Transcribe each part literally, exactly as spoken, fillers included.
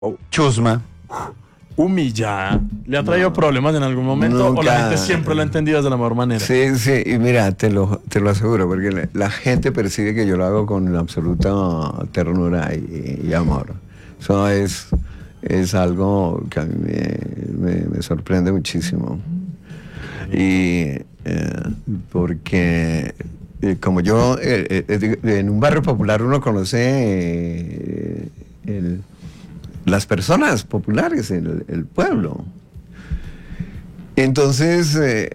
Oh, Chusma. Humillada. ¿Le ha traído no, problemas en algún momento nunca, o la gente siempre lo ha entendido de la mejor manera? Sí, sí, y mira, te lo, te lo aseguro, porque la, la gente percibe que yo lo hago con absoluta ternura y, y amor. Eso es, es algo que a mí me, me, me sorprende muchísimo. Y eh, porque eh, como yo, eh, eh, en un barrio popular uno conoce eh, el... las personas populares, el, el pueblo. Entonces, eh,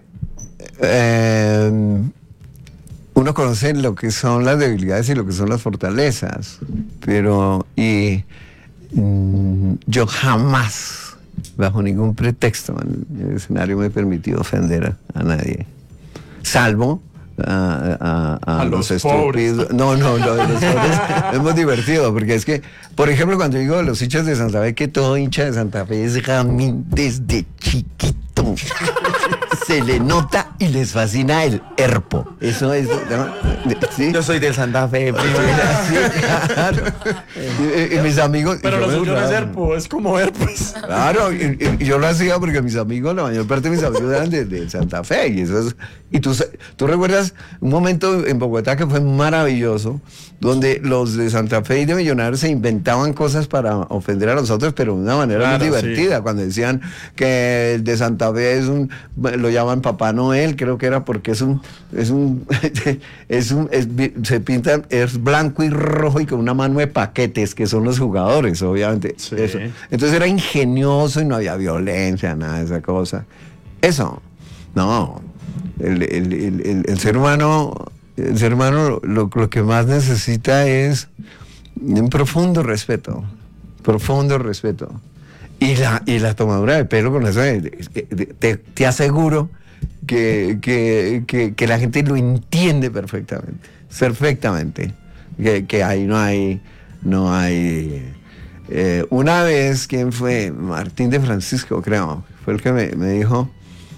eh, uno conoce lo que son las debilidades y lo que son las fortalezas, pero y mm, yo jamás, bajo ningún pretexto en el escenario, me he permitido ofender a, a nadie, salvo A, a, a, a los, los pobres. No, no, lo de los pobres es muy divertido, porque es que, por ejemplo, cuando digo de los hinchas de Santa Fe, que todo hincha de Santa Fe es gamín desde chiquito. Se le nota y les fascina el herpo. Eso es, ¿no? ¿Sí? Yo soy del Santa Fe. Sí, claro. Y, y mis amigos... Pero lo suyo no es herpo, es como herpes. Claro, y, y yo lo hacía porque mis amigos, la mayor parte de mis amigos eran de, de Santa Fe. Y, eso es, y tú, tú recuerdas un momento en Bogotá que fue maravilloso, donde los de Santa Fe y de Millonarios se inventaban cosas para ofender a los otros, pero de una manera claro, muy divertida. Sí. Cuando decían que el de Santa Fe es un... lo llaman Papá Noel, creo que era porque es un... es un, es un es, se pinta, es blanco y rojo y con una mano de paquetes, que son los jugadores, obviamente. Sí. Eso. Entonces era ingenioso y no había violencia, nada de esa cosa. Eso, no. El, el, el, el, el ser humano, el ser humano lo, lo que más necesita es un profundo respeto, profundo respeto. Y la, y la tomadura de pelo con eso, te, te aseguro que, que, que, que la gente lo entiende perfectamente, perfectamente. Que, que ahí no hay, no hay. Eh, una vez, ¿quién fue? Martín de Francisco, creo, fue el que me, me dijo.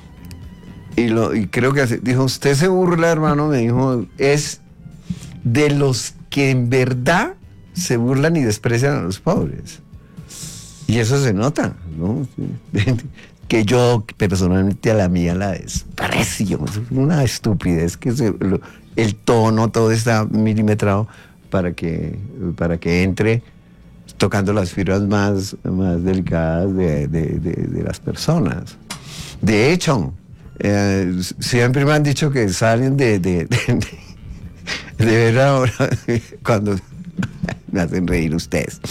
Y, lo, y creo que dijo, usted se burla, hermano, me dijo, es de los que en verdad se burlan y desprecian a los pobres. Y eso se nota, ¿no? Que yo personalmente a la mía la desprecio. Es una estupidez que se, lo, el tono, todo está milimetrado para que, para que entre tocando las fibras más, más delicadas de, de, de, de las personas. De hecho, Eh, siempre me han dicho que salen de de, de, de, de ver ahora cuando me hacen reír ustedes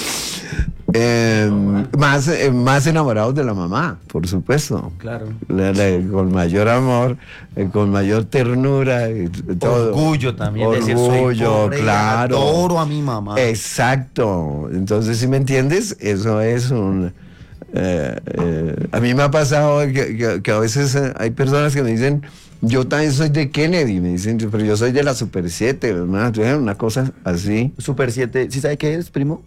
eh, más, eh, más enamorados de la mamá, por supuesto, claro, la, la, con mayor amor, eh, con mayor ternura y todo. Orgullo también, orgullo, decir, soy pobre, claro, adoro a mi mamá. Exacto. Entonces, si me entiendes, eso es un Eh, eh, a mí me ha pasado que, que, que a veces eh, hay personas que me dicen, yo también soy de Kennedy, me dicen, pero yo soy de la Super siete, una, una cosa así. Super siete, ¿sí sabe qué es, primo?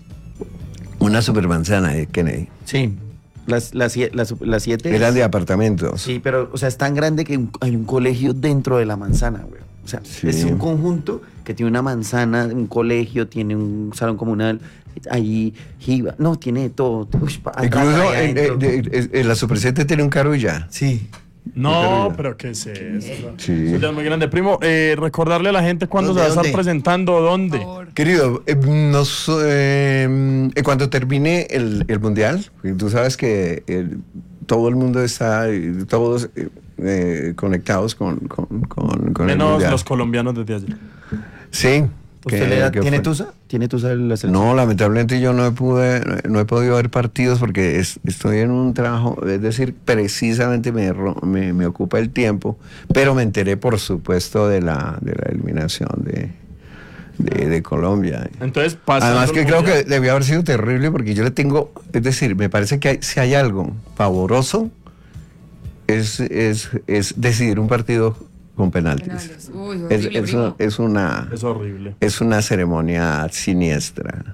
Una supermanzana de Kennedy. Sí, las la, la, la siete eran de apartamentos. Sí, pero o sea, es tan grande que hay un colegio dentro de la manzana, güey. O sea, sí. Es un conjunto que tiene una manzana, un colegio, tiene un salón comunal, ahí, jiba, no, tiene de todo. Uy, incluso en, en, en la Super siete tiene un carulla. Sí. No, pero ¿qué es eso? Sí. Eso ya es muy grande. Primo, eh, recordarle a la gente cuándo se va a estar presentando, dónde. Querido, eh, nos, eh, cuando termine el, el Mundial, tú sabes que el, todo el mundo está, todos eh, conectados con, con, con, con menos el Mundial. Los colombianos desde allí. Sí. ¿Usted que, le da, ¿Tiene Tusa? ¿Tiene Tusa la selección? No, lamentablemente yo no he, pude, no he podido ver partidos porque es, estoy en un trabajo, es decir, precisamente me, me, me ocupa el tiempo, pero me enteré, por supuesto, de la, de la eliminación de, de, de Colombia. Entonces, además que creo que debió haber sido terrible porque yo le tengo, es decir, me parece que hay, si hay algo pavoroso, es, es, es decidir un partido con penaltis. Uy, es, horrible, es, una, es una es horrible. Es una ceremonia siniestra.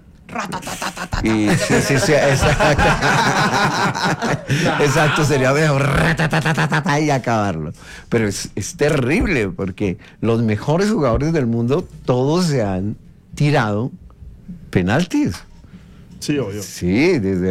Y sí, sí, sí, exacto. Exacto, sería mejor y acabarlo. Pero es, es terrible porque los mejores jugadores del mundo todos se han tirado penaltis. Sí, obvio. Sí, desde